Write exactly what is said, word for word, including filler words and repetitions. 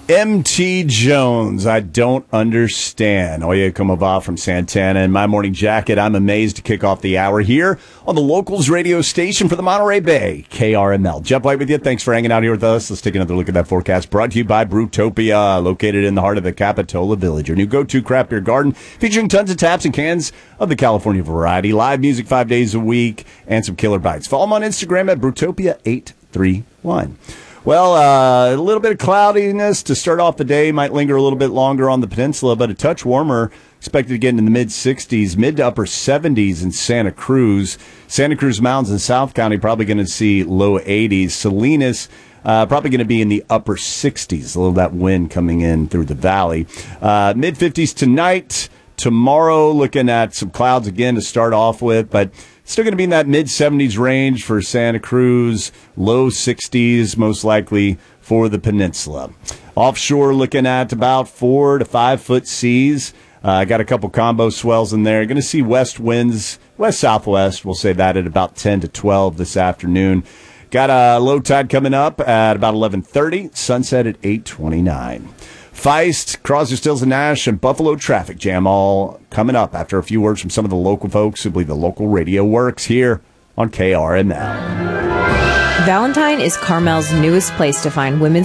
M T Jones, I don't understand. Oye como va from Santana. In my morning jacket, I'm amazed to kick off the hour here on the Locals radio station for the Monterey Bay, K R M L. Jeff White with you. Thanks for hanging out here with us. Let's take another look at that forecast. Brought to you by Brewtopia, located in the heart of the Capitola Village. Your new go-to craft beer garden, featuring tons of taps and cans of the California variety. Live music five days a week, and some killer bites. Follow them on Instagram at Brewtopia eight three one. Well, uh, a little bit of cloudiness to start off the day. Might linger a little bit longer on the peninsula, but a touch warmer. Expected to get into the mid-sixties, mid to upper seventies in Santa Cruz. Santa Cruz Mountains in South County probably going to see low eighties. Salinas uh, probably going to be in the upper sixties. A little of that wind coming in through the valley. Uh, mid-fifties tonight. Tomorrow, looking at some clouds again to start off with, but still going to be in that mid-seventies range for Santa Cruz, low sixties most likely for the peninsula. Offshore, looking at about four to five foot seas. Uh, got a couple combo swells in there. Going to see west winds, west-southwest, we'll say that at about ten to twelve this afternoon. Got a low tide coming up at about eleven thirty, sunset at eight twenty-nine. Feist, Crosby, Stills and Nash, and Buffalo Traffic Jam all coming up after a few words from some of the local folks who believe the local radio works here on K R M L. Valentine is Carmel's newest place to find women's